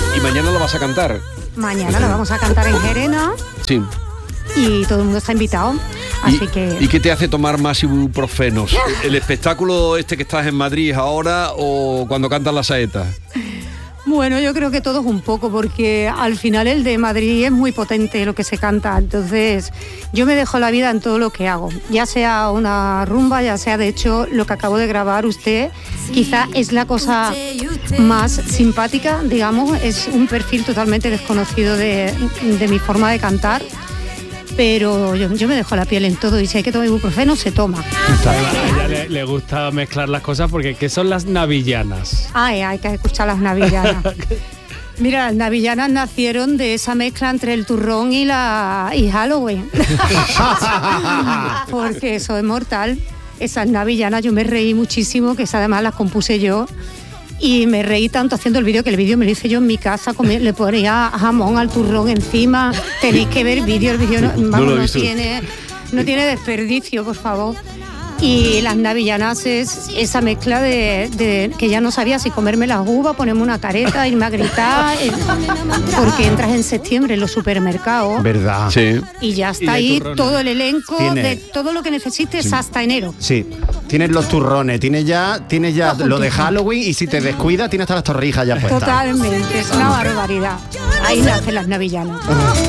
Y mañana lo vas a cantar. Mañana la vamos a cantar en Gerena. Sí. Y todo el mundo está invitado. Así que... ¿Y qué te hace tomar más ibuprofenos? ¿El espectáculo este que estás en Madrid ahora o cuando cantas la saeta? Bueno, yo creo que todos un poco, porque al final el de Madrid es muy potente lo que se canta, entonces yo me dejo la vida en todo lo que hago, ya sea una rumba, ya sea de hecho lo que acabo de grabar usted, quizá es la cosa más simpática, digamos, es un perfil totalmente desconocido de mi forma de cantar. Pero yo me dejo la piel en todo y si hay que tomar ibuprofeno, se toma. A ella le gusta mezclar las cosas porque ¿qué son las navillanas? Ay, hay que escuchar las navillanas. Mira, las navillanas nacieron de esa mezcla entre el turrón y Halloween. Porque eso es mortal. Esas navillanas yo me reí muchísimo, que además las compuse yo. Y me reí tanto haciendo el vídeo que el vídeo me lo hice yo en mi casa, le ponía jamón al turrón encima. Tenéis que ver el vídeo no tiene desperdicio, por favor. Y las navillanas es esa mezcla de que ya no sabía si comerme las uvas, ponerme una careta, irme a gritar, porque entras en septiembre en los supermercados. ¿Verdad? Sí. Y ya está ahí todo el elenco de todo lo que necesites hasta enero. Sí, tienes los turrones, tienes ya lo de Halloween y si te descuidas tienes hasta las torrijas ya puestas. Totalmente, es una barbaridad. Ahí nacen las navillanas.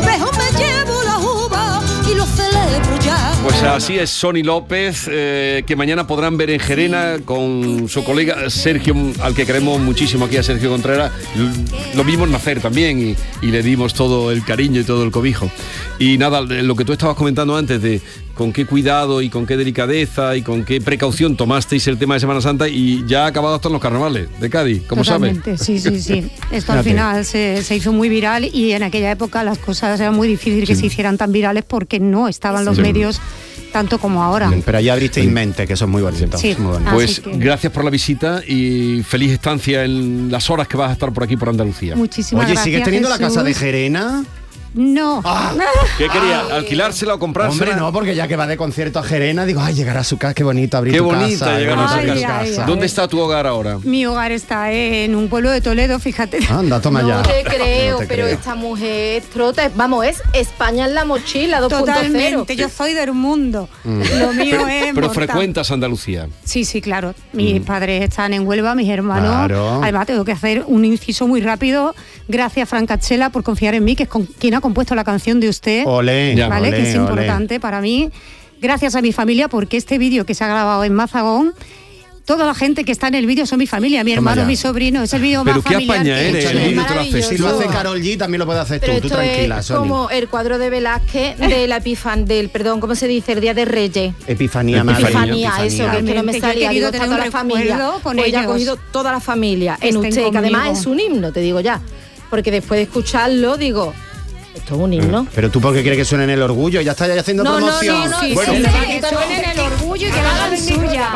Pues así es Sony López, que mañana podrán ver en Gerena con su colega Sergio, al que queremos muchísimo aquí, a Sergio Contreras. Lo vimos nacer también y le dimos todo el cariño y todo el cobijo. Y nada, lo que tú estabas comentando antes de con qué cuidado y con qué delicadeza y con qué precaución tomasteis el tema de Semana Santa y ya ha acabado hasta en los carnavales de Cádiz, como sabes. Sí. Esto al final se hizo muy viral y en aquella época las cosas eran muy difíciles que se hicieran tan virales porque no estaban los medios tanto como ahora. Pero ya abristeis mente, que eso es muy bonito. Sí. Muy bonito. Pues gracias por la visita y feliz estancia en las horas que vas a estar por aquí por Andalucía. Muchísimas gracias. Oye, ¿sigues teniendo Jesús. la casa de Gerena? No. ¿Qué quería? ¿Alquilársela o comprársela? Hombre, no, porque ya que va de concierto a Gerena, digo, ay, llegar a su casa, qué bonito abrir tu casa. Qué bonita llegar a su casa. ¿Dónde está tu hogar ahora? Mi hogar está en un pueblo de Toledo, fíjate. Anda, toma ya. No te creo, pero esta mujer trota, vamos, es España en la mochila 2.0. Totalmente, yo soy del mundo. Lo mío es Pero mortal. frecuentas Andalucía. Sí, claro. Mis padres están en Huelva, mis hermanos. Claro. Además, tengo que hacer un inciso muy rápido. Gracias, Fran Cachela, por confiar en mí, que es quien ha compuesto la canción de usted. Olé, ¿vale? olé, Que es olé. importante para mí. Gracias a mi familia, porque este vídeo que se ha grabado en Mazagón, toda la gente que está en el vídeo son mi familia, mi hermano, mi sobrino. Es el vídeo más Pero qué familiar apaña que he eres, hecho. el vídeo te lo haces. Si lo hace Karol G, también lo puedes hacer Pero tú esto tranquila, es Sony. como el cuadro de Velázquez de la ¿cómo se dice? El Día de Reyes. Epifanía, Epifanía, eso, que es que no me Yo he salía, querido digo, tener está toda un la familia. recuerdo con Pues ella ha ellos. cogido toda la familia en Estén usted, que además conmigo. es un himno, te digo ya. Porque después de escucharlo, digo, esto es un himno. Pero tú, ¿por qué quieres que suene en el orgullo? Ya está haciendo promoción. Sí, Bueno. sí, que suenen el orgullo y que la hagan suya.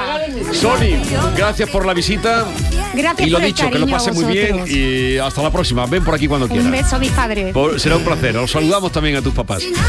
Sony, gracias por la visita. Gracias Y lo por el dicho, que lo cariño a pases muy bien vosotros. y hasta la próxima. Ven por aquí cuando quieras. Un beso a mis padres. Será un placer. Os saludamos también a tus papás.